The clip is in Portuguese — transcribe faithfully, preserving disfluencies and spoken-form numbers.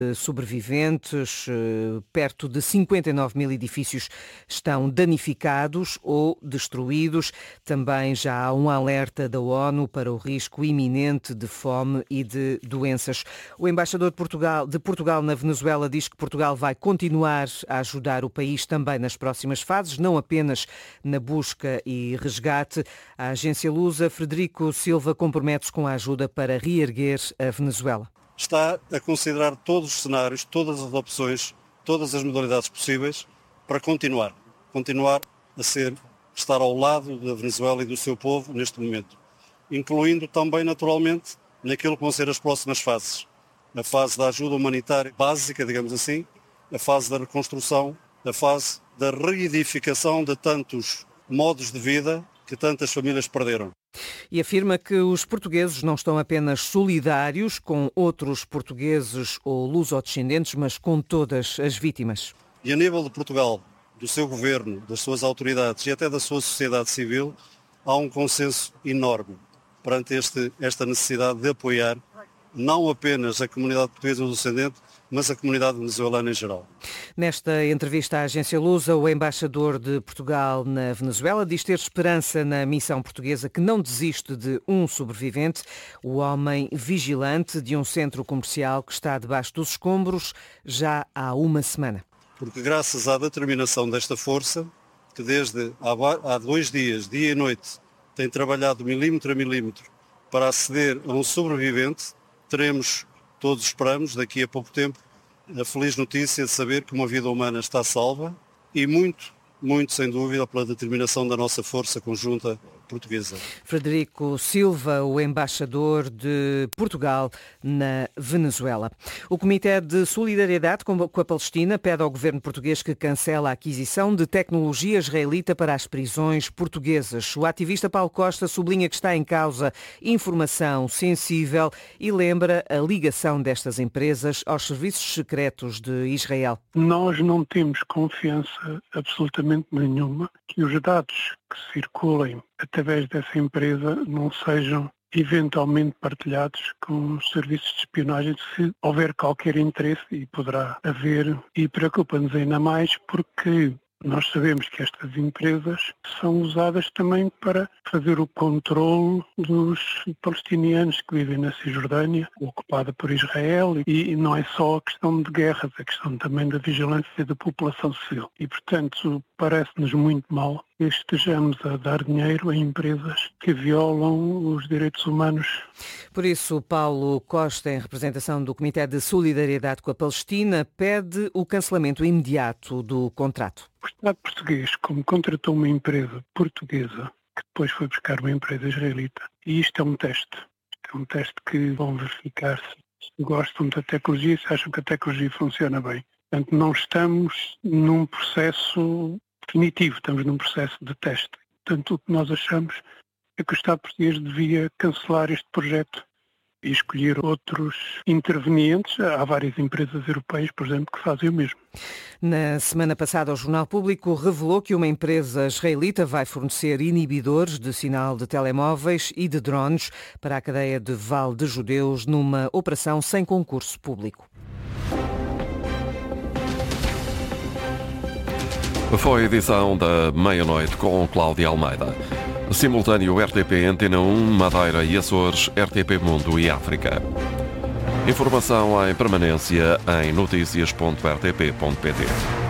sobreviventes. Perto de cinquenta e nove mil edifícios estão danificados ou destruídos. Também já há um alerta da ONU para o risco iminente de fome e de doenças. O embaixador de Portugal, de Portugal na Venezuela diz que Portugal vai continuar a ajudar o país também nas próximas fases, não apenas na busca e resgate. A agência Lusa, Frederico Silva, compromete-se com a ajuda para reerguer a Venezuela. Está a considerar todos os cenários, todas as opções, todas as modalidades possíveis para continuar. Continuar a ser, estar ao lado da Venezuela e do seu povo neste momento. Incluindo também, naturalmente, naquilo que vão ser as próximas fases. A fase da ajuda humanitária básica, digamos assim, a fase da reconstrução, a fase da reedificação de tantos modos de vida que tantas famílias perderam. E afirma que os portugueses não estão apenas solidários com outros portugueses ou lusodescendentes, mas com todas as vítimas. E a nível de Portugal, do seu governo, das suas autoridades e até da sua sociedade civil, há um consenso enorme perante este, esta necessidade de apoiar não apenas a comunidade portuguesa lusodescendente, mas a comunidade venezuelana em geral. Nesta entrevista à agência Lusa, o embaixador de Portugal na Venezuela diz ter esperança na missão portuguesa que não desiste de um sobrevivente, o homem vigilante de um centro comercial que está debaixo dos escombros já há uma semana. Porque graças à determinação desta força, que desde há dois dias, dia e noite, tem trabalhado milímetro a milímetro para aceder a um sobrevivente, teremos, todos esperamos, daqui a pouco tempo, a feliz notícia de saber que uma vida humana está salva e muito, muito sem dúvida pela determinação da nossa força conjunta portuguesa. Frederico Silva, o embaixador de Portugal na Venezuela. O Comitê de Solidariedade com a Palestina pede ao governo português que cancele a aquisição de tecnologia israelita para as prisões portuguesas. O ativista Paulo Costa sublinha que está em causa informação sensível e lembra a ligação destas empresas aos serviços secretos de Israel. Nós não temos confiança absolutamente nenhuma que os dados que circulem através dessa empresa não sejam eventualmente partilhados com os serviços de espionagem se houver qualquer interesse, e poderá haver, e preocupa-nos ainda mais porque nós sabemos que estas empresas são usadas também para fazer o controle dos palestinianos que vivem na Cisjordânia, ocupada por Israel, e não é só a questão de guerras, é a questão também da vigilância da população civil. E, portanto, parece-nos muito mal que estejamos a dar dinheiro a empresas que violam os direitos humanos. Por isso, Paulo Costa, em representação do Comitê de Solidariedade com a Palestina, pede o cancelamento imediato do contrato. O Estado português, como contratou uma empresa portuguesa, que depois foi buscar uma empresa israelita, e isto é um teste. É um teste que vão verificar se gostam da tecnologia, se acham que a tecnologia funciona bem. Portanto, não estamos num processo definitivo, estamos num processo de teste. Portanto, o que nós achamos é que o Estado português devia cancelar este projeto e escolher outros intervenientes. Há várias empresas europeias, por exemplo, que fazem o mesmo. Na semana passada, o Jornal Público revelou que uma empresa israelita vai fornecer inibidores de sinal de telemóveis e de drones para a cadeia de Val de Judeus numa operação sem concurso público. Foi a edição da meia-noite com Cláudia Almeida. Simultâneo R T P Antena um, Madeira e Açores, R T P Mundo e África. Informação em permanência em noticias ponto r t p ponto p t.